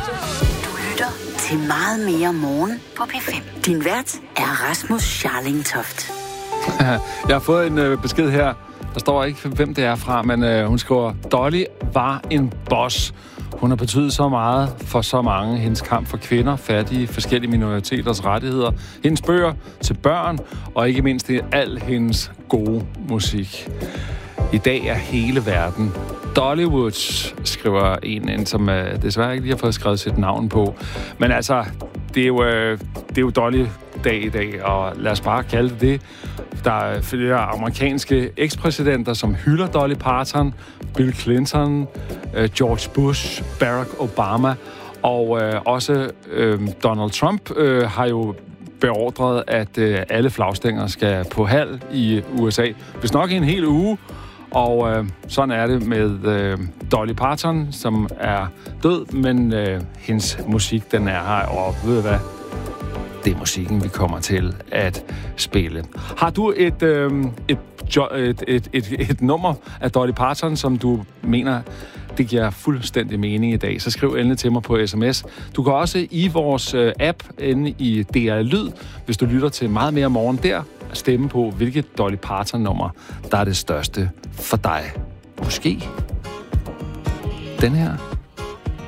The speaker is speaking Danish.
Du lytter til Meget Mere Morgen på P5. Din vært er Rasmus Scharling-Toft. Jeg har fået en besked her. Der står ikke, hvem det er fra, men hun skriver, Dolly var en boss. Hun har betydet så meget for så mange. Hendes kamp for kvinder, fattige, forskellige minoriteters rettigheder, hendes bøger til børn, og ikke mindst det al hendes gode musik. I dag er hele verden Dollywood, skriver en som desværre ikke lige har fået skrevet sit navn på. Men altså, det er jo Dolly-dag i dag, og lad os bare kalde det. Der er flere amerikanske ekspræsidenter, som hylder Dolly Parton, Bill Clinton, George Bush, Barack Obama, og også Donald Trump har jo beordret, at alle flagstænger skal på halv i USA. Hvis nok i en hel uge. Og sådan er det med Dolly Parton, som er død, men hendes musik, den er her, og ved du hvad? Det er musikken, vi kommer til at spille. Har du et nummer af Dolly Parton, som du mener, det giver fuldstændig mening i dag, så skriv endelig til mig på sms. Du kan også i vores app inde i DR Lyd, hvis du lytter til Meget Mere Morgen der, stemme på, hvilket Dolly Parton-nummer, der er det største for dig. Måske den her.